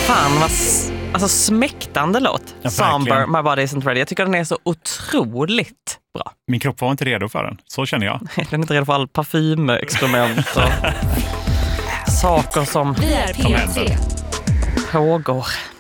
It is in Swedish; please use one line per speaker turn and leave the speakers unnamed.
Fan vad alltså smäktande låt.
Ja,
Somber, My Body Isn't Ready. Jag tycker den är så otroligt bra.
Min kropp var inte redo för den. Så känner jag.
Den är inte redo för all parfymexperiment och saker som
Vi är P3.
pågår.